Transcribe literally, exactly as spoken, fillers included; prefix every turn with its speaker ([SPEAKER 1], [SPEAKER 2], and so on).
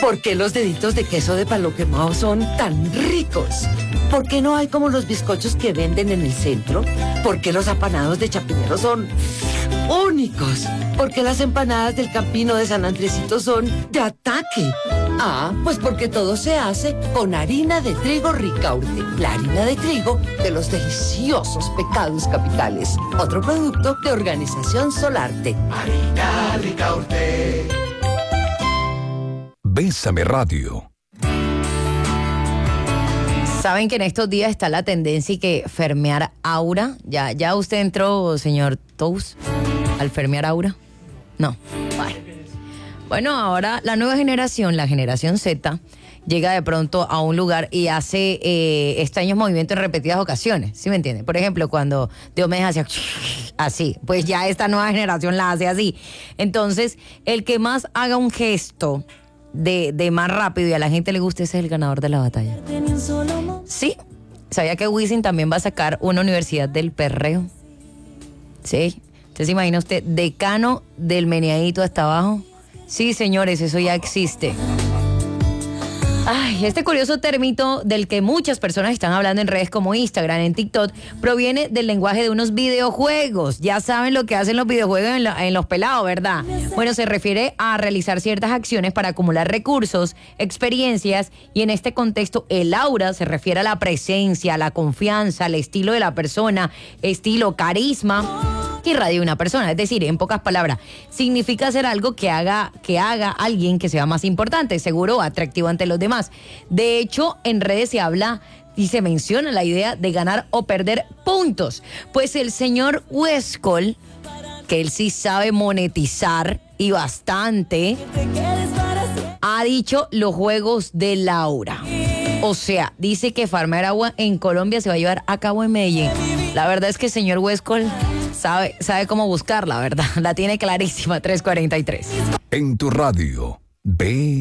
[SPEAKER 1] ¿Por qué los deditos de queso de palo quemado son tan ricos? ¿Por qué no hay como los bizcochos que venden en el centro? ¿Por qué los apanados de Chapinero son únicos? ¿Por qué las empanadas del Campino de San Andresito son de ataque? Ah, pues porque todo se hace con harina de trigo Ricaurte, la harina de trigo de los deliciosos pecados capitales. Otro producto de Organización Solarte.
[SPEAKER 2] Harina Ricaurte.
[SPEAKER 3] Bésame Radio.
[SPEAKER 4] Saben que en estos días está la tendencia y que fermear aura. ¿Ya, ya usted entró, señor Tous, al fermear aura? No. Bueno. bueno, ahora la nueva generación, la generación Z, llega de pronto a un lugar y hace eh, extraños movimientos en repetidas ocasiones. ¿Sí me entiende? Por ejemplo, cuando Diomedes hacía así, pues ya esta nueva generación la hace así. Entonces, el que más haga un gesto De, de más rápido y a la gente le guste, ese es el ganador de la batalla. Sí, ¿sabía que Wisin también va a sacar una universidad del perreo? Sí, ¿usted se imagina usted, decano del meneadito hasta abajo? Sí, señores, eso ya existe. Ay, este curioso término del que muchas personas están hablando en redes como Instagram, en TikTok, proviene del lenguaje de unos videojuegos. Ya saben lo que hacen los videojuegos en, lo, en los pelados, ¿verdad? Bueno, se refiere a realizar ciertas acciones para acumular recursos, experiencias, y en este contexto el aura se refiere a la presencia, la confianza, el estilo de la persona, estilo, carisma que irradia una persona. Es decir, en pocas palabras, significa hacer algo que haga, que haga alguien que sea más importante, seguro o atractivo ante los demás. De hecho, en redes se habla y se menciona la idea de ganar o perder puntos. Pues el señor Westcol, que él sí sabe monetizar y bastante, ha dicho los juegos del aura. O sea, dice que farmear agua en Colombia se va a llevar a cabo en Medellín. La verdad es que el señor Westcol sabe, sabe cómo buscarla, ¿verdad? La tiene clarísima, tres cuarenta y tres.
[SPEAKER 3] En tu radio, ve